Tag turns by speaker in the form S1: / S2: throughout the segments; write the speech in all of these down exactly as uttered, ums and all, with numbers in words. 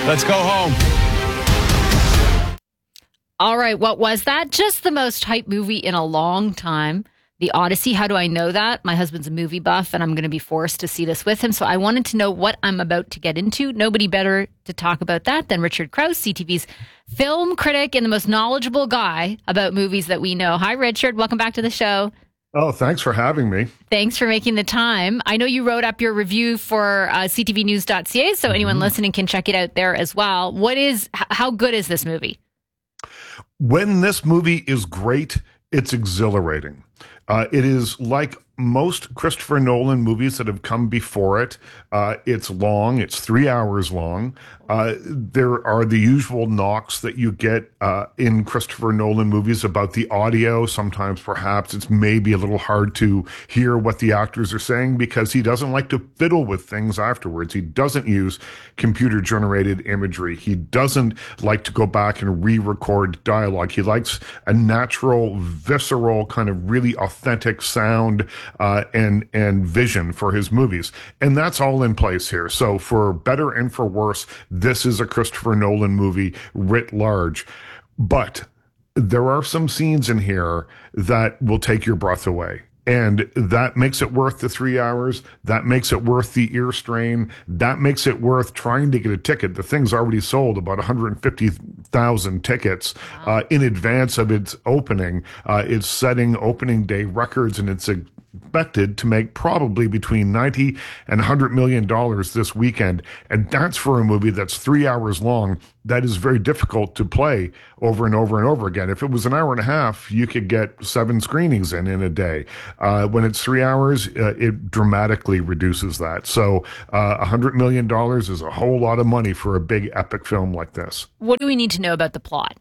S1: Let's go home.
S2: All right, what was that? Just the most hype movie in a long time. The Odyssey. How do I know that? My husband's a movie buff, and I'm going to be forced to see this with him. So I wanted to know what I'm about to get into. Nobody better to talk about that than Richard Krause, C T V's film critic and the most knowledgeable guy about movies that we know. Hi, Richard. Welcome back to the show.
S3: Oh, thanks for having me.
S2: Thanks for making the time. I know you wrote up your review for uh, c t v news dot c a, so anyone mm-hmm. listening can check it out there as well. What is, h- how good is this movie?
S3: When this movie is great, it's exhilarating. Uh, it is like most Christopher Nolan movies that have come before it. Uh, it's long. It's three hours long. Uh, there are the usual knocks that you get uh, in Christopher Nolan movies about the audio. Sometimes perhaps it's maybe a little hard to hear what the actors are saying because he doesn't like to fiddle with things afterwards. He doesn't use computer-generated imagery. He doesn't like to go back and re-record dialogue. He likes a natural, visceral, kind of really authentic sound Uh, and and vision for his movies. And that's all in place here. So for better and for worse, this is a Christopher Nolan movie writ large. But there are some scenes in here that will take your breath away. And that makes it worth the three hours. That makes it worth the ear strain. That makes it worth trying to get a ticket. The thing's already sold about one hundred fifty thousand tickets uh, in advance of its opening. Uh, it's setting opening day records, and it's expected to make probably between ninety and one hundred million dollars this weekend. And that's for a movie that's three hours long. That is very difficult to play over and over and over again. If it was an hour and a half, you could get seven screenings in in a day. Uh, when it's three hours, uh, it dramatically reduces that. So uh, one hundred million dollars is a whole lot of money for a big epic film like this.
S2: What do we need to know about the plot?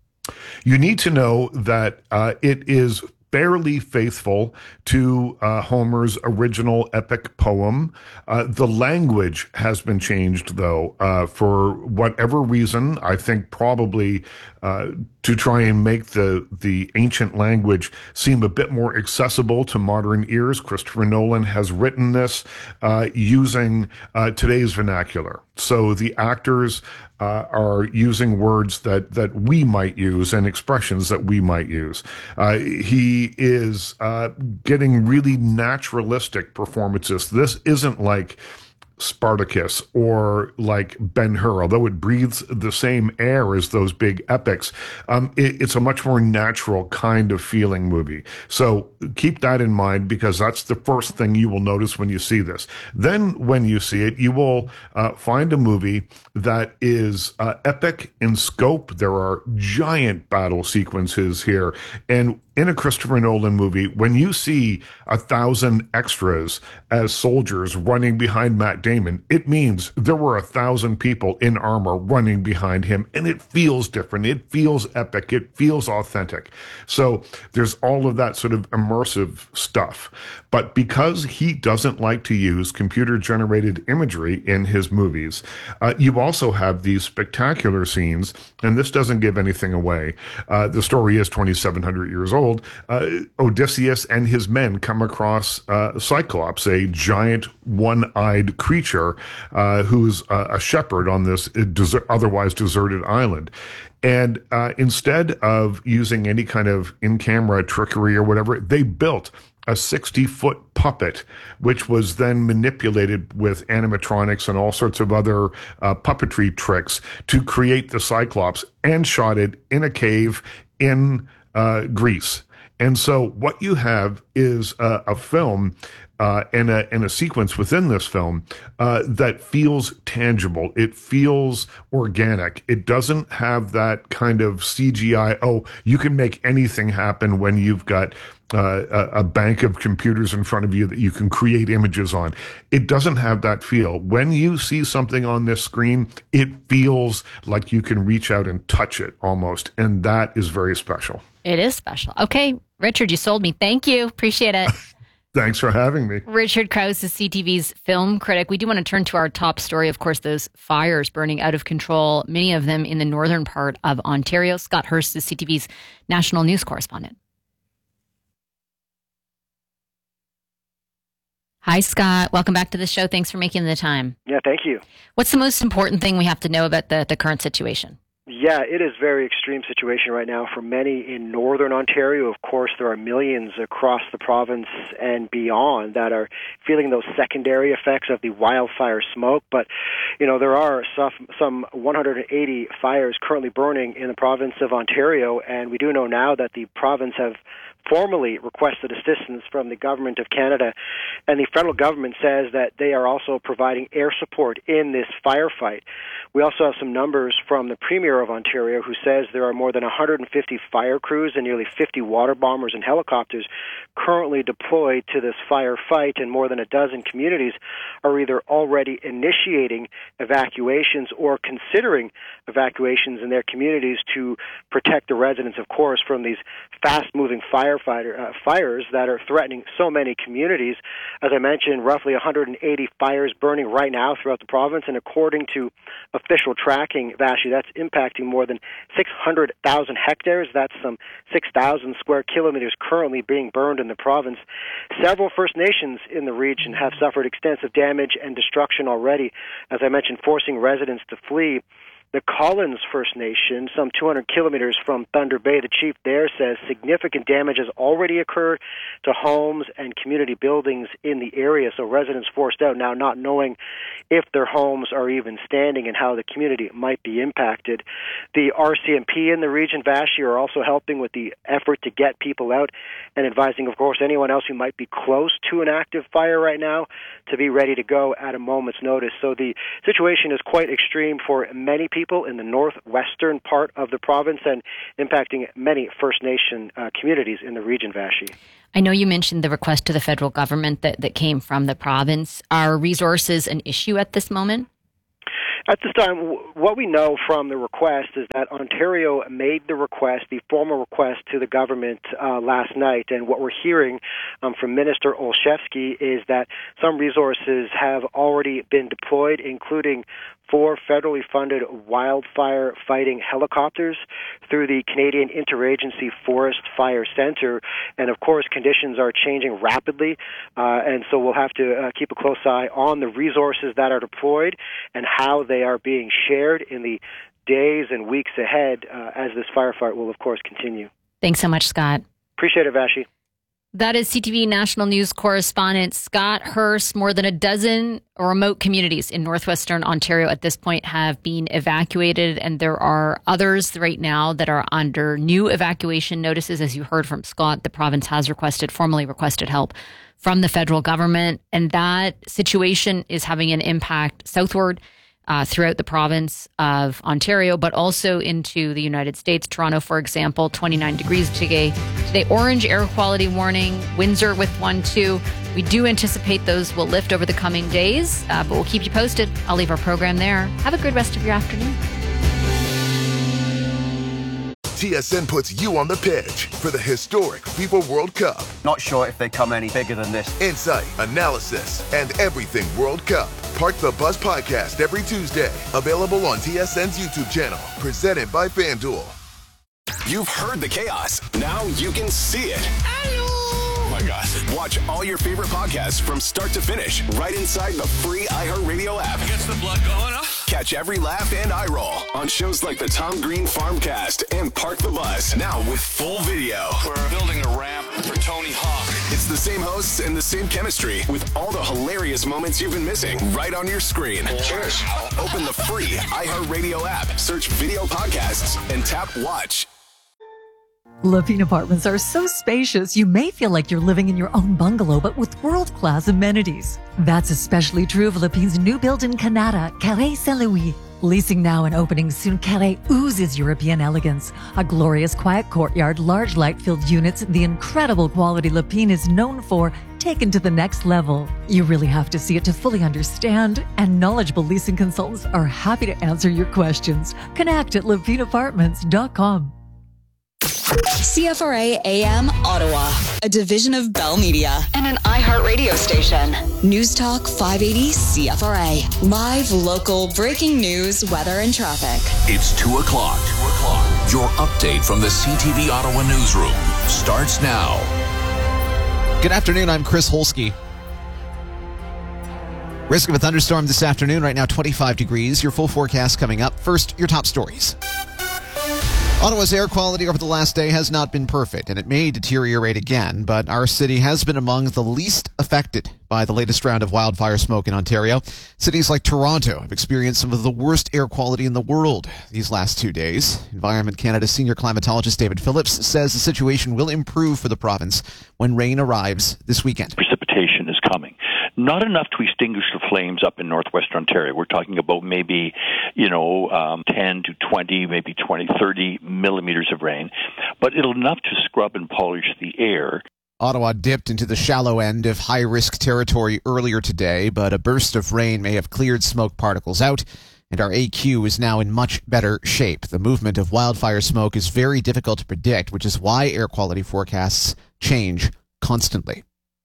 S3: You need to know that uh, it is fairly faithful to uh, Homer's original epic poem. Uh, the language has been changed, though, uh, for whatever reason. I think probably uh, to try and make the the ancient language seem a bit more accessible to modern ears. Christopher Nolan has written this uh, using uh, today's vernacular. So the actors Uh, are using words that, that we might use and expressions that we might use. Uh, he is uh, getting really naturalistic performances. This isn't like Spartacus or like Ben-Hur, although it breathes the same air as those big epics. Um, it, it's a much more natural kind of feeling movie. So keep that in mind because that's the first thing you will notice when you see this. Then when you see it, you will uh, find a movie that is uh, epic in scope. There are giant battle sequences here. And in a Christopher Nolan movie, when you see a thousand extras as soldiers running behind Matt Damon, it means there were a thousand people in armor running behind him, and it feels different. It feels epic. It feels authentic. So there's all of that sort of immersive stuff. But because he doesn't like to use computer-generated imagery in his movies, uh, you also have these spectacular scenes, and this doesn't give anything away. Uh, the story is twenty-seven hundred years old. Uh, Odysseus and his men come across uh, Cyclops, a giant one-eyed creature uh, who's uh, a shepherd on this desert, otherwise deserted island. And uh, instead of using any kind of in-camera trickery or whatever, they built a sixty-foot puppet, which was then manipulated with animatronics and all sorts of other uh, puppetry tricks to create the Cyclops and shot it in a cave in uh, Greece. And so what you have is a, a film uh, and, a, and a sequence within this film uh, that feels tangible. It feels organic. It doesn't have that kind of C G I, oh, you can make anything happen when you've got Uh, a, a bank of computers in front of you that you can create images on. It doesn't have that feel. When you see something on this screen, it feels like you can reach out and touch it almost. And that is very special.
S2: It is special. Okay, Richard, you sold me. Thank you. Appreciate it.
S3: Thanks for having me.
S2: Richard Krause is C T V's film critic. We do want to turn to our top story. Of course, those fires burning out of control, many of them in the northern part of Ontario. Scott Hurst is C T V's national news correspondent. Hi, Scott. Welcome back to the show. Thanks for making the time.
S1: Yeah, thank you.
S2: What's the most important thing we have to know about the, the current situation?
S1: Yeah, it is a very extreme situation right now for many in northern Ontario. Of course, there are millions across the province and beyond that are feeling those secondary effects of the wildfire smoke. But, you know, there are some, some one hundred eighty fires currently burning in the province of Ontario, and we do know now that the province have formally requested assistance from the Government of Canada, and the federal government says that they are also providing air support in this firefight. We also have some numbers from the Premier of Ontario, who says there are more than one hundred fifty fire crews and nearly fifty water bombers and helicopters currently deployed to this firefight, and more than a dozen communities are either already initiating evacuations or considering evacuations in their communities to protect the residents, of course, from these fast-moving firefighter uh, fires that are threatening so many communities. As I mentioned, roughly one hundred eighty fires burning right now throughout the province, and according to official tracking, Vashi, that's impacting more than six hundred thousand hectares. That's some six thousand square kilometers currently being burned in the province. Several First Nations in the region have suffered extensive damage and destruction already, as I mentioned, forcing residents to flee. The Collins First Nation, some two hundred kilometers from Thunder Bay, the chief there says significant damage has already occurred to homes and community buildings in the area, so residents forced out now, not knowing if their homes are even standing and how the community might be impacted. The R C M P in the region, Vashi, are also helping with the effort to get people out and advising, of course, anyone else who might be close to an active fire right now to be ready to go at a moment's notice. So the situation is quite extreme for many people people in the northwestern part of the province and impacting many First Nation uh, communities in the region, Vashi.
S2: I know you mentioned the request to the federal government that, that came from the province. Are resources an issue at this moment?
S1: At this time, what we know from the request is that Ontario made the request, the formal request to the government uh, last night, and what we're hearing um, from Minister Olszewski is that some resources have already been deployed, including four federally funded wildfire fighting helicopters through the Canadian Interagency Forest Fire Center. And of course, conditions are changing rapidly, uh, and so we'll have to uh, keep a close eye on the resources that are deployed and how they are being shared in the days and weeks ahead uh, as this firefight will, of course, continue.
S2: Thanks so much, Scott.
S1: Appreciate it, Vashi.
S2: That is C T V National News correspondent Scott Hurst. More than a dozen remote communities in northwestern Ontario at this point have been evacuated, and there are others right now that are under new evacuation notices. As you heard from Scott, the province has requested, formally requested help from the federal government, and that situation is having an impact southward Uh, throughout the province of Ontario, but also into the United States. Toronto, for example, twenty-nine degrees today. Today, orange air quality warning. Windsor with one, too. We do anticipate those will lift over the coming days, uh, but we'll keep you posted. I'll leave our program there. Have a good rest of your afternoon.
S4: T S N puts you on the pitch for the historic FIFA World Cup.
S5: Not sure if they come any bigger than this.
S4: Insight, analysis, and everything World Cup. Park the Bus podcast every Tuesday. Available on T S N's YouTube channel. Presented by FanDuel.
S6: You've heard the chaos. Now you can see it. Hello. Oh my gosh. Watch all your favorite podcasts from start to finish right inside the free iHeartRadio app.
S7: Gets the blood going up.
S6: Catch every laugh and eye roll on shows like the Tom Green Farmcast and Park the Bus. Now with full video.
S7: We're building a ramp for Tony Hawk.
S6: It's the same hosts and the same chemistry with all the hilarious moments you've been missing right on your screen.
S7: Cheers.
S6: Open the free iHeartRadio app, search video podcasts, and tap watch.
S8: Lapine Apartments are so spacious, you may feel like you're living in your own bungalow, but with world-class amenities. That's especially true of Lapine's new build in Canada, Carré Saint-Louis. Leasing now and opening soon, Carré oozes European elegance. A glorious quiet courtyard, large light-filled units, the incredible quality Lapine is known for, taken to the next level. You really have to see it to fully understand, and knowledgeable leasing consultants are happy to answer your questions. Connect at lapine apartments dot com.
S9: C F R A A M Ottawa, a division of Bell Media and an iHeartRadio station. News Talk five eighty C F R A. Live, local, breaking news, weather, and traffic.
S10: It's two o'clock. two o'clock. Your update from the C T V Ottawa newsroom starts now.
S11: Good afternoon. I'm Chris Holsky. Risk of a thunderstorm this afternoon. Right now, twenty-five degrees. Your full forecast coming up. First, your top stories. Ottawa's air quality over the last day has not been perfect, and it may deteriorate again, but our city has been among the least affected by the latest round of wildfire smoke in Ontario. Cities like Toronto have experienced some of the worst air quality in the world these last two days. Environment Canada senior climatologist David Phillips says the situation will improve for the province when rain arrives this weekend.
S12: Precipitation is coming. Not enough to extinguish the flames up in northwestern Ontario. We're talking about maybe, you know, um, ten to twenty, maybe twenty, thirty millimeters of rain. But it'll enough to scrub and polish the air.
S11: Ottawa dipped into the shallow end of high-risk territory earlier today, but a burst of rain may have cleared smoke particles out, and our A Q is now in much better shape. The movement of wildfire smoke is very difficult to predict, which is why air quality forecasts change constantly.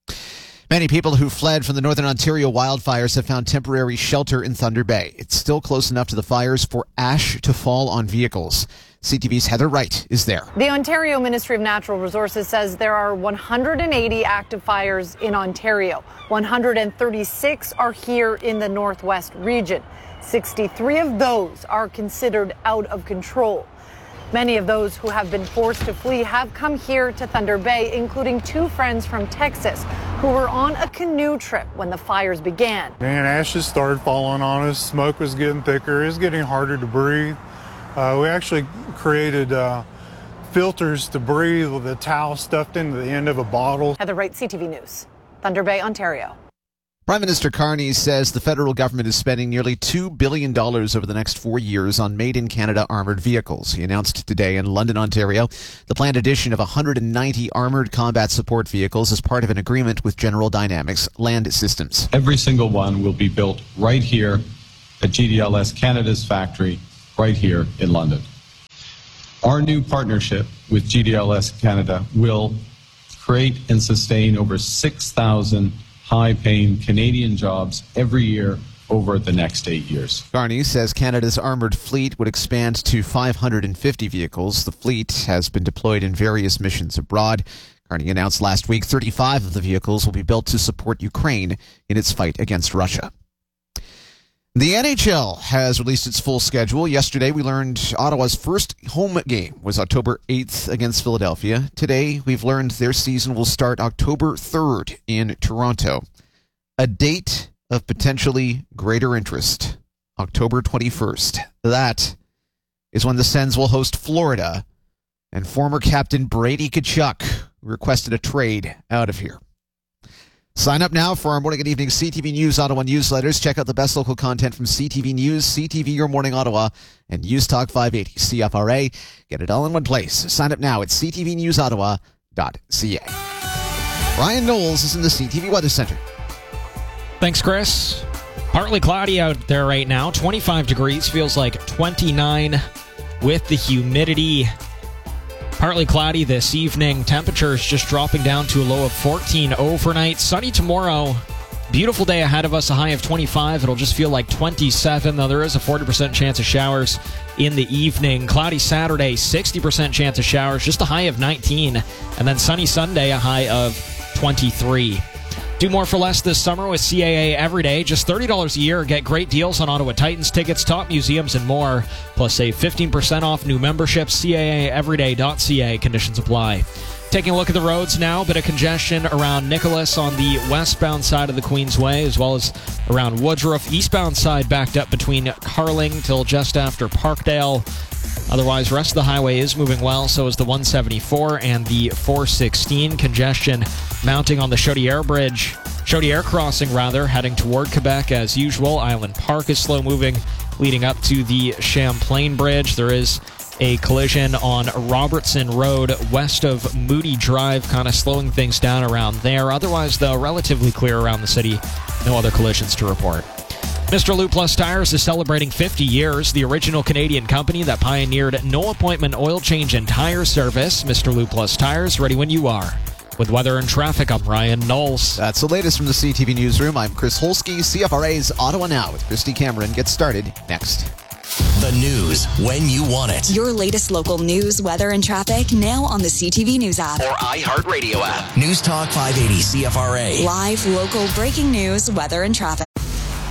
S11: Many people who fled from the Northern Ontario wildfires have found temporary shelter in Thunder Bay. It's still close enough to the fires for ash to fall on vehicles. C T V's Heather Wright is there.
S13: The Ontario Ministry of Natural Resources says there are one hundred eighty active fires in Ontario. one hundred thirty-six are here in the Northwest region. sixty-three of those are considered out of control. Many of those who have been forced to flee have come here to Thunder Bay, including two friends from Texas who were on a canoe trip when the fires began.
S14: Man, ashes started falling on us. Smoke was getting thicker. It was getting harder to breathe. Uh, we actually created uh, filters to breathe with a towel stuffed into the end of a bottle.
S13: Heather Wright, C T V News, Thunder Bay, Ontario.
S11: Prime Minister Carney says the federal government is spending nearly two billion dollars over the next four years on made-in-Canada armoured vehicles. He announced today in London, Ontario, the planned addition of one hundred ninety armoured combat support vehicles as part of an agreement with General Dynamics Land Systems.
S15: Every single one will be built right here at G D L S Canada's factory, right here in London. Our new partnership with G D L S Canada will create and sustain over six thousand high-paying Canadian jobs every year over the next eight years.
S11: Carney says Canada's armoured fleet would expand to five hundred fifty vehicles. The fleet has been deployed in various missions abroad. Carney announced last week thirty-five of the vehicles will be built to support Ukraine in its fight against Russia. The N H L has released its full schedule. Yesterday, we learned Ottawa's first home game was October eighth against Philadelphia. Today, we've learned their season will start October third in Toronto. A date of potentially greater interest, October twenty-first. That is when the Sens will host Florida, and former captain Brady Tkachuk requested a trade out of here. Sign up now for our morning and evening C T V News Ottawa newsletters. Check out the best local content from C T V News, C T V Your Morning Ottawa, and News Talk five eighty C F R A. Get it all in one place. Sign up now at c t v news ottawa dot c a. Ryan Knowles is in the C T V Weather Center.
S16: Thanks, Chris. Partly cloudy out there right now. twenty-five degrees, feels like twenty-nine with the humidity. Partly cloudy this evening. Temperatures just dropping down to a low of fourteen overnight. Sunny tomorrow. Beautiful day ahead of us. A high of twenty-five. It'll just feel like twenty-seven, though there is a forty percent chance of showers in the evening. Cloudy Saturday, sixty percent chance of showers. Just a high of nineteen. And then sunny Sunday, a high of twenty-three. Do more for less this summer with C A A Everyday. Just thirty dollars a year. Get great deals on Ottawa Titans tickets, top museums, and more. Plus, save fifteen percent off new memberships. C A A everyday dot c a. Conditions apply. Taking a look at the roads now. Bit of congestion around Nicholas on the westbound side of the Queensway, as well as around Woodruff. Eastbound side backed up between Carling till just after Parkdale. Otherwise, rest of the highway is moving well. So is the one seventy-four and the four sixteen. Congestion mounting on the Chaudière Bridge. Chaudière crossing, rather, heading toward Quebec as usual. Island Park is slow moving, leading up to the Champlain Bridge. There is a collision on Robertson Road west of Moody Drive, kind of slowing things down around there. Otherwise, though, relatively clear around the city. No other collisions to report. Mister Lube Plus Tires is celebrating fifty years. The original Canadian company that pioneered no-appointment oil change and tire service. Mister Lube Plus Tires, ready when you are. With weather and traffic, I'm Ryan Knowles.
S11: That's the latest from the C T V Newsroom. I'm Chris Holsky. C F R A's Ottawa Now with Christy Cameron gets started next.
S10: The news when you want it.
S9: Your latest local news, weather, and traffic now on the C T V News app.
S10: Or iHeartRadio app. News Talk five eighty C F R A.
S9: Live, local, breaking news, weather, and traffic.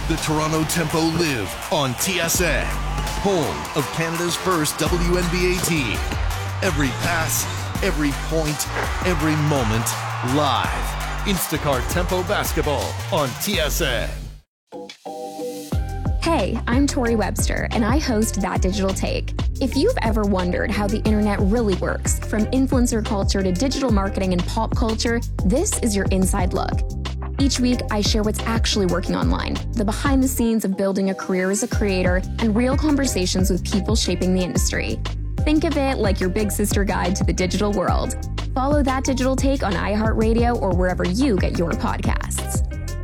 S4: the Toronto Tempo live on T S N, home of Canada's first W N B A team. Every pass, every point, every moment, live. Instacart Tempo Basketball on T S N.
S17: Hey, I'm Tori Webster, and I host That Digital Take. If you've ever wondered how the internet really works, from influencer culture to digital marketing and pop culture, this is your inside look. Each week, I share what's actually working online, the behind the scenes of building a career as a creator, and real conversations with people shaping the industry. Think of it like your big sister guide to the digital world. Follow That Digital Take on iHeartRadio or wherever you get your podcasts.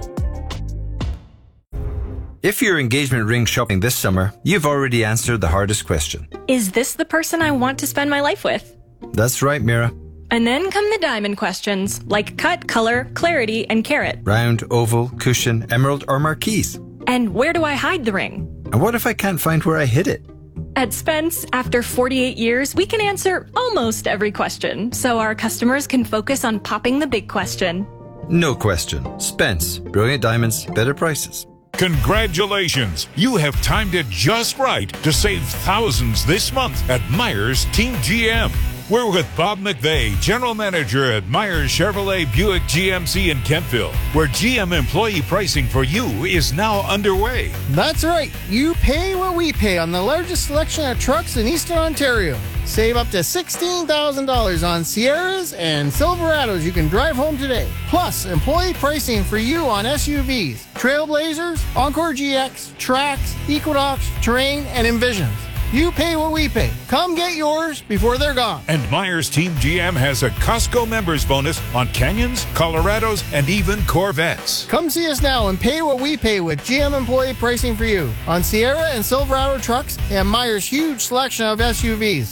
S18: If you're engagement ring shopping this summer, you've already answered the hardest question.
S19: Is this the person I want to spend my life with?
S18: That's right, Mira.
S19: And then come the diamond questions, like cut, color, clarity, and carat.
S18: Round, oval, cushion, emerald, or marquise.
S19: And where do I hide the ring?
S18: And what if I can't find where I hid it?
S19: At Spence, after forty-eight years, we can answer almost every question, so our customers can focus on popping the big question.
S18: No question. Spence. Brilliant diamonds, better prices.
S20: Congratulations! You have timed it just right to save thousands this month at Myers Team G M. We're with Bob McVeigh, General Manager at Myers Chevrolet Buick G M C in Kentville, where G M employee pricing for you is now underway.
S21: That's right. You pay what we pay on the largest selection of trucks in Eastern Ontario. Save up to sixteen thousand dollars on Sierras and Silverados you can drive home today. Plus, employee pricing for you on S U Vs, Trailblazers, Encore G X, Trax, Equinox, Terrain, and Envisions. You pay what we pay. Come get yours before they're gone.
S20: And Myers Team G M has a Costco members bonus on Canyons, Colorados, and even Corvettes.
S21: Come see us now and pay what we pay with G M employee pricing for you on Sierra and Silverado trucks and Myers' huge selection of S U Vs.